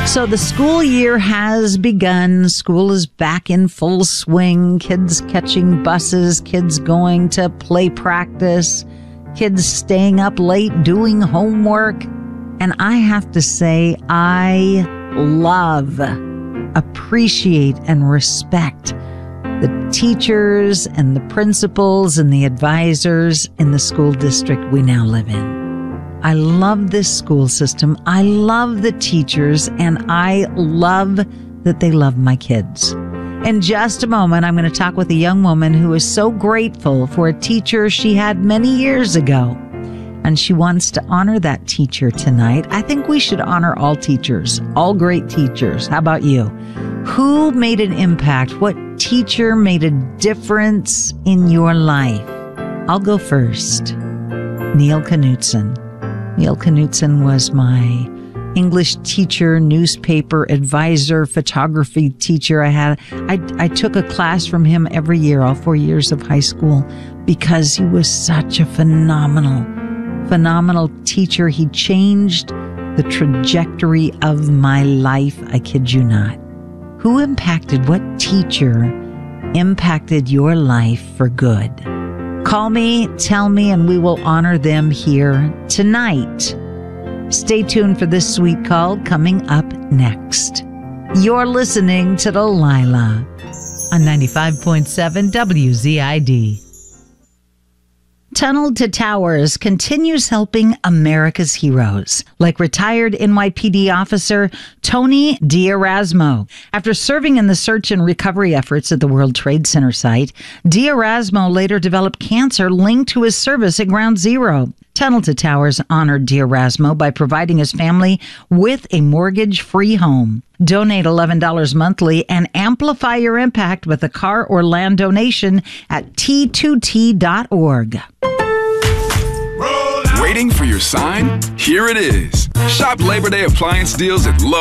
So the school year has begun. School is back in full swing. Kids catching buses, kids going to play practice, kids staying up late doing homework. And I have to say, I love, appreciate, and respect the teachers and the principals and the advisors in the school district we now live in. I love this school system. I love the teachers, and I love that they love my kids. In just a moment, I'm going to talk with a young woman who is so grateful for a teacher she had many years ago, and she wants to honor that teacher tonight. I think we should honor all teachers, all great teachers. How about you? Who made an impact? What teacher made a difference in your life? I'll go first. Neil Knutson. Neil Knutson was my English teacher, newspaper advisor, photography teacher. I took a class from him every year, all 4 years of high school, because he was such a phenomenal teacher. He changed the trajectory of my life. I kid you not. Who impacted, what teacher impacted your life for good? Call me, tell me, and we will honor them here tonight. Stay tuned for this sweet call coming up next. You're listening to Delilah on 95.7 WZID. Tunnel to Towers continues helping America's heroes, like retired NYPD officer Tony D'Erasmo. After serving in the search and recovery efforts at the World Trade Center site, D'Erasmo later developed cancer linked to his service at Ground Zero. Tunnel to Towers honored D'Erasmo by providing his family with a mortgage-free home. Donate $11 monthly and amplify your impact with a car or land donation at T2T.org. Waiting for your sign? Here it is. Shop Labor Day appliance deals at Lowe's.